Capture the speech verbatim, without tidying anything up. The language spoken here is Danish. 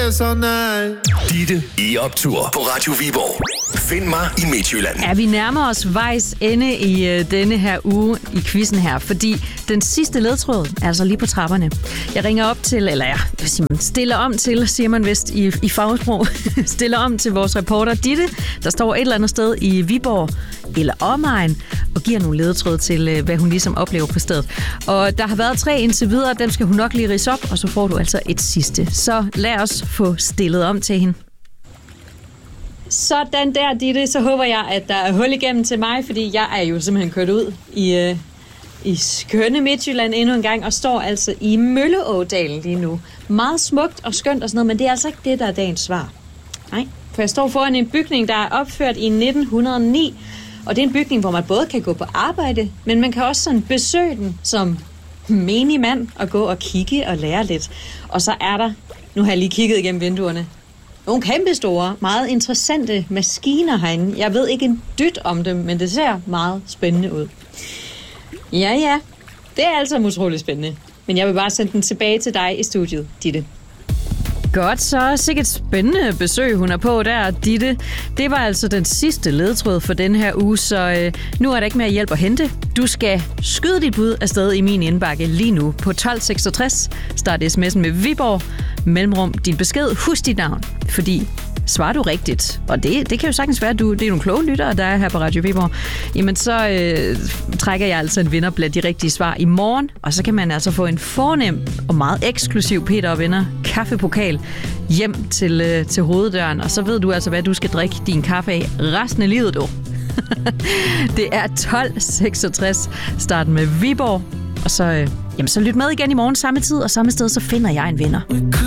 yes or nej. Ditte i optur på Radio Viborg. Find mig i Midtjylland. Ja, vi nærmer os vejs ende i øh, denne her uge i quizzen her, fordi den sidste ledtråd er altså lige på trapperne. Jeg ringer op til, eller ja, hvad siger man, stiller om til, siger man vist i, i fagsprog, stiller om til vores reporter Ditte, der står et eller andet sted i Viborg eller omegn, og giver nogle ledetråd til, øh, hvad hun ligesom oplever på stedet. Og der har været tre indtil videre, dem skal hun nok lige ridse op, og så får du altså et sidste. Så lad os få stillet om til hende. Sådan der, Ditte, så håber jeg, at der er hul igennem til mig, fordi jeg er jo simpelthen kørt ud i, øh, i skønne Midtjylland endnu en gang, og står altså i Mølleådalen lige nu. Meget smukt og skønt og sådan noget, men det er altså ikke det, der er dagens svar. Nej, for jeg står foran en bygning, der er opført i nitten hundrede og ni, og det er en bygning, hvor man både kan gå på arbejde, men man kan også sådan besøge den som menig mand og gå og kigge og lære lidt. Og så er der, nu har jeg lige kigget igennem vinduerne, nogle kæmpe store, meget interessante maskiner herinde. Jeg ved ikke en dyt om dem, men det ser meget spændende ud. Ja, ja, det er altså utroligt spændende. Men jeg vil bare sende den tilbage til dig i studiet, Ditte. Godt, så sikkert spændende besøg, hun er på der, Ditte. Det var altså den sidste ledtråd for den her uge, så øh, nu er der ikke mere hjælp at hente. Du skal skyde dit bud afsted i min indbakke lige nu på tolv seksogtres. Start sms'en med Viborg, mellemrum din besked, husk dit navn, fordi svarer du rigtigt, og det, det kan jo sagtens være, at du, det er nogle kloge lyttere, der er her på Radio Viborg, jamen så øh, trækker jeg altså en vinder blandt de rigtige svar i morgen, og så kan man altså få en fornem og meget eksklusiv Peter og Venner kaffepokal hjem til, øh, til hoveddøren, og så ved du altså, hvad du skal drikke din kaffe af resten af livet, du. Det er tolv seksogtres, starten med Viborg, og så, øh, jamen, så lyt med igen i morgen samme tid, og samme sted, så finder jeg en vinder.